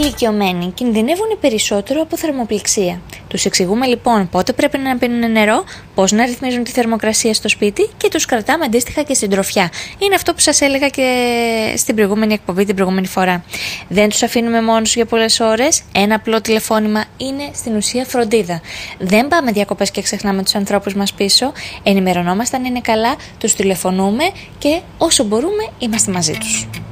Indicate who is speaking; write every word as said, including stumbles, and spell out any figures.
Speaker 1: ηλικιωμένοι κινδυνεύουν περισσότερο από θερμοπληξία. Τους εξηγούμε λοιπόν πότε πρέπει να πίνουν νερό, πώς να ρυθμίζουν τη θερμοκρασία στο σπίτι και τους κρατάμε αντίστοιχα και στην τροφιά. Είναι αυτό που σας έλεγα και στην προηγούμενη εκπομπή την προηγούμενη φορά. Δεν τους αφήνουμε μόνους για πολλές ώρες. Ένα απλό τηλεφώνημα είναι στην ουσία φροντίδα. Δεν πάμε διακοπές και ξεχνάμε τους ανθρώπους μας πίσω. Ενημερωνόμαστε αν είναι καλά, τους τηλεφωνούμε και όσο μπορούμε είμαστε μαζί τους.